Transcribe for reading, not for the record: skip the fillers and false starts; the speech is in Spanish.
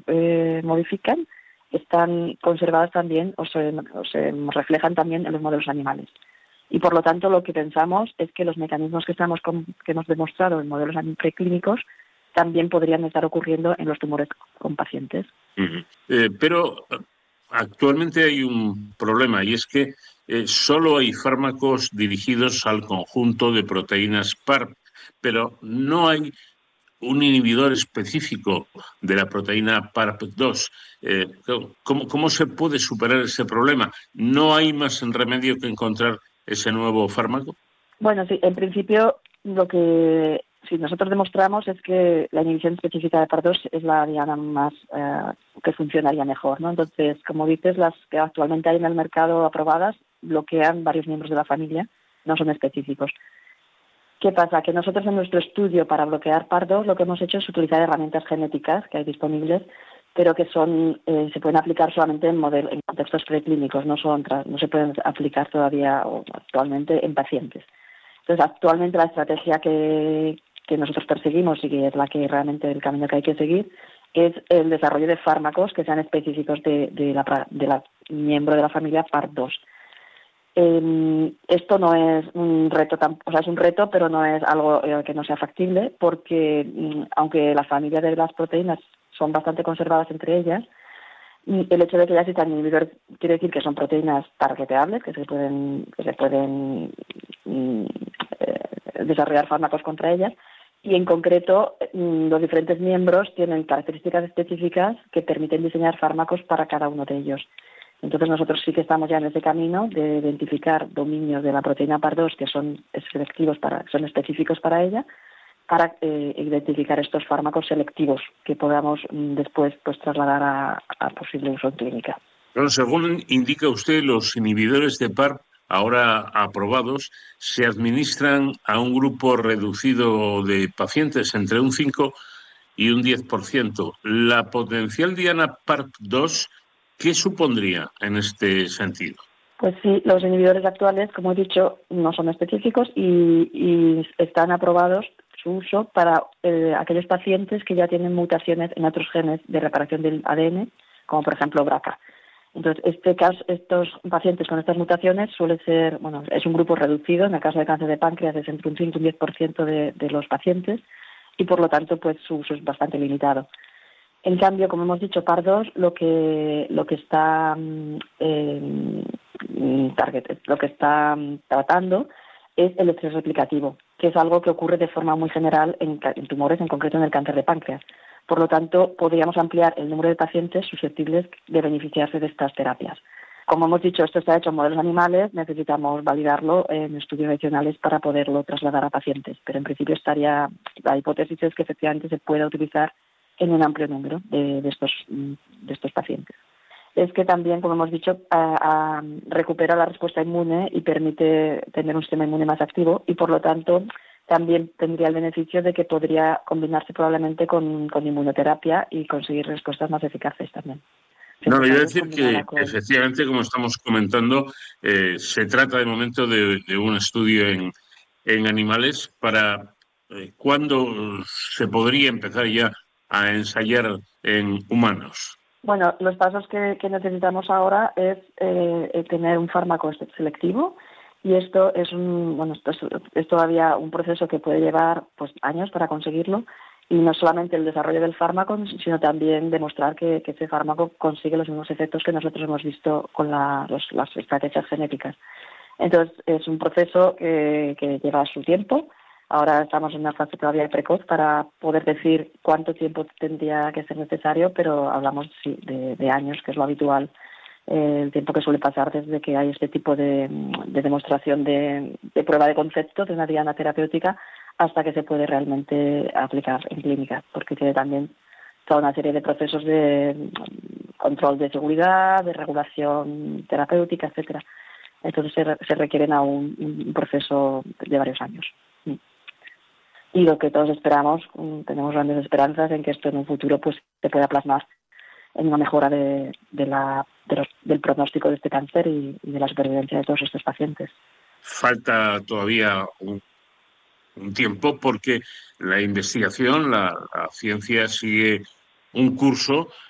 modifican están conservadas también o se reflejan también en los modelos animales. Y por lo tanto lo que pensamos es que los mecanismos que hemos demostrado en modelos preclínicos también podrían estar ocurriendo en los tumores con pacientes. Pero actualmente hay un problema y es que solo hay fármacos dirigidos al conjunto de proteínas PARP, pero no hay un inhibidor específico de la proteína PARP2. ¿Cómo se puede superar ese problema? ¿No hay más remedio que encontrar ese nuevo fármaco? Bueno, sí, en principio lo que si nosotros demostramos es que la inhibición específica de PAR2 es la diana más que funcionaría mejor, ¿no? Entonces, como dices, las que actualmente hay en el mercado aprobadas bloquean varios miembros de la familia, no son específicos. ¿Qué pasa? Que nosotros en nuestro estudio para bloquear PAR2 lo que hemos hecho es utilizar herramientas genéticas que hay disponibles, pero que se pueden aplicar solamente en contextos preclínicos, no se pueden aplicar todavía o actualmente en pacientes. Entonces, actualmente la estrategia que nosotros perseguimos y que es la que realmente el camino que hay que seguir es el desarrollo de fármacos que sean específicos de la miembro de la familia PAR2. Esto no es un reto, es un reto, pero no es algo que no sea factible, porque aunque la familia de las proteínas son bastante conservadas entre ellas, el hecho de que ya existan inhibidores quiere decir que son proteínas targeteables, que se pueden desarrollar fármacos contra ellas, y en concreto los diferentes miembros tienen características específicas que permiten diseñar fármacos para cada uno de ellos. Entonces nosotros sí que estamos ya en ese camino de identificar dominios de la proteína PAR2 que son específicos para ella, para identificar estos fármacos selectivos que podamos después trasladar a posible uso en clínica. Bueno, según indica usted, los inhibidores de PARP ahora aprobados se administran a un grupo reducido de pacientes, entre un 5 y un 10%. La potencial diana PARP2, ¿qué supondría en este sentido? Pues sí, los inhibidores actuales, como he dicho, no son específicos y están aprobados su uso para aquellos pacientes que ya tienen mutaciones en otros genes de reparación del ADN, como por ejemplo BRCA. Entonces, estos pacientes con estas mutaciones es un grupo reducido. En el caso de cáncer de páncreas es entre un 5 y un 10% de los pacientes y por lo tanto pues su uso es bastante limitado. En cambio, como hemos dicho, PAR2 lo que está tratando es el estrés replicativo, que es algo que ocurre de forma muy general en tumores, en concreto en el cáncer de páncreas. Por lo tanto, podríamos ampliar el número de pacientes susceptibles de beneficiarse de estas terapias. Como hemos dicho, esto está hecho en modelos animales, necesitamos validarlo en estudios adicionales para poderlo trasladar a pacientes, pero en principio la hipótesis es que efectivamente se pueda utilizar en un amplio número de estos pacientes. Es que también, como hemos dicho, recupera la respuesta inmune y permite tener un sistema inmune más activo y, por lo tanto, también tendría el beneficio de que podría combinarse probablemente con inmunoterapia y conseguir respuestas más eficaces también. No, le iba a decir que efectivamente, como estamos comentando, se trata de momento de un estudio en animales para cuándo se podría empezar ya a ensayar en humanos. Bueno, los pasos que necesitamos ahora es tener un fármaco selectivo y esto es es todavía un proceso que puede llevar años para conseguirlo y no solamente el desarrollo del fármaco, sino también demostrar que ese fármaco consigue los mismos efectos que nosotros hemos visto con las estrategias genéticas. Entonces es un proceso que lleva su tiempo. Ahora estamos en una fase todavía precoz para poder decir cuánto tiempo tendría que ser necesario, pero hablamos de años, que es lo habitual, el tiempo que suele pasar desde que hay este tipo de demostración de prueba de concepto de una diana terapéutica hasta que se puede realmente aplicar en clínica, porque tiene también toda una serie de procesos de control de seguridad, de regulación terapéutica, etcétera. Entonces se requieren aún un proceso de varios años. Y lo que todos esperamos, tenemos grandes esperanzas en que esto en un futuro se pueda plasmar en una mejora del pronóstico de este cáncer y de la supervivencia de todos estos pacientes. Falta todavía un tiempo porque la investigación, la ciencia sigue un curso